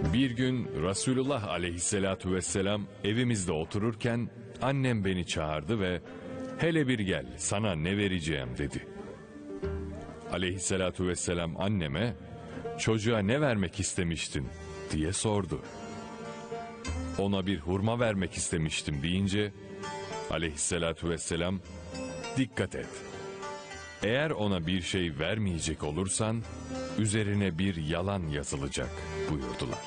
Bir gün Resulullah aleyhissalatu vesselam evimizde otururken annem beni çağırdı ve "Hele bir gel, sana ne vereceğim?" dedi. Aleyhissalatu vesselam anneme "Çocuğa ne vermek istemiştin?" diye sordu. "Ona bir hurma vermek istemiştim." deyince aleyhissalatu vesselam "Dikkat et. Eğer ona bir şey vermeyecek olursan üzerine bir yalan yazılacak." buyurdular.